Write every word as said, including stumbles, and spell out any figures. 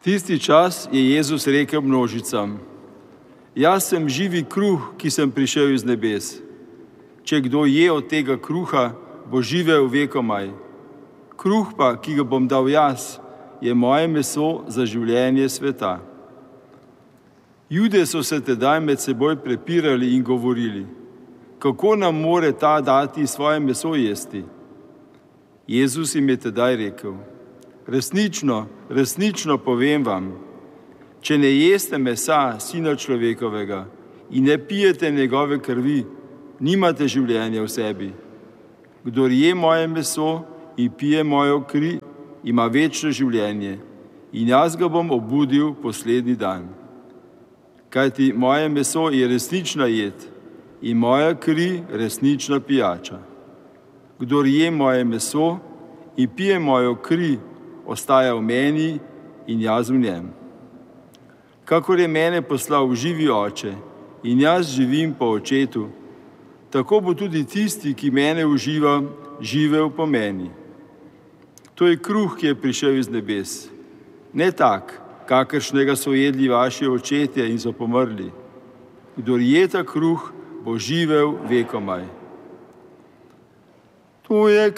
Tisti čas je Jezus rekel množicam: Jaz sem živi kruh, ki sem prišel iz nebes. Če kdo je od tega kruha, bo živel vekomaj. Kruh pa, ki ga bom dal jaz, je moje meso za življenje sveta. Jude so se tedaj med seboj prepirali in govorili: Kako nam more ta dati svoje meso jesti? Jezus jim je tedaj rekel: Resnično, resnično povem vam, če ne jeste mesa Sina človekovega in ne pijete njegove krvi, nimate življenja v sebi. Kdor je moje meso in pije mojo kri, ima večno življenje in jaz ga bom obudil poslednji dan. Kajti moje meso je resnična jed in moja kri resnična pijača. Kdor je moje meso in pije mojo kri, ostaja v meni in jaz v njem. Kakor je mene poslal živi Oče in jaz živim po Očetu, tako bo tudi tisti, ki mene uživa, živel po meni. To je kruh, ki je prišel iz nebes. Ne tak, kakršnega so jedli vaši očetje in so pomrli. Kdor je ta kruh, bo živel vekomaj. To je